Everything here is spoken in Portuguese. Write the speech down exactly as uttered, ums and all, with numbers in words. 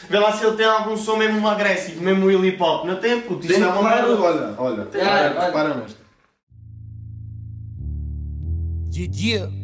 Vê lá se ele tem algum som mesmo agressivo, mesmo hip hop. Não tem, puto, isto Tem é uma claro, merda. olha, olha, Tem, olha, olha. repara nesta. Yeah, yeah.